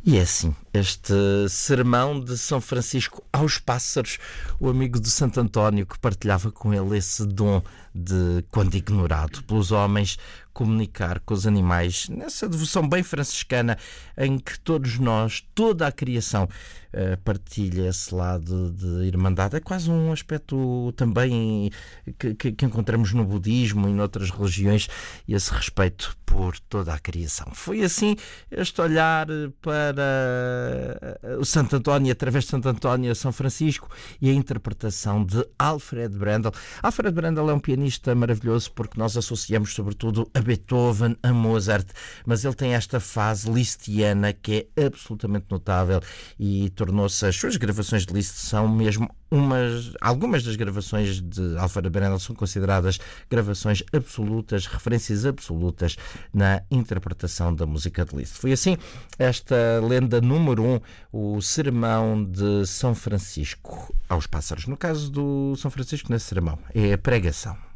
E é assim, este sermão de São Francisco aos pássaros, o amigo de Santo António que partilhava com ele esse dom de, quando ignorado pelos homens, comunicar com os animais, nessa devoção bem franciscana em que todos nós, toda a criação, partilha esse lado de irmandade. É quase um aspecto também que encontramos no budismo e noutras religiões, esse respeito por toda a criação. Foi assim este olhar para o Santo António, através de Santo António a São Francisco, e a interpretação de Alfred Brendel. Alfred Brendel é um pianista maravilhoso porque nós associamos sobretudo a Beethoven, a Mozart, mas ele tem esta fase lisztiana que é absolutamente notável e tornou-se, as suas gravações de Liszt são mesmo algumas das gravações de Alfred Brendel são consideradas gravações absolutas, referências absolutas na interpretação da música de Liszt. Foi assim esta lenda número 1, o sermão de São Francisco aos pássaros. No caso do São Francisco, nesse sermão, é a pregação.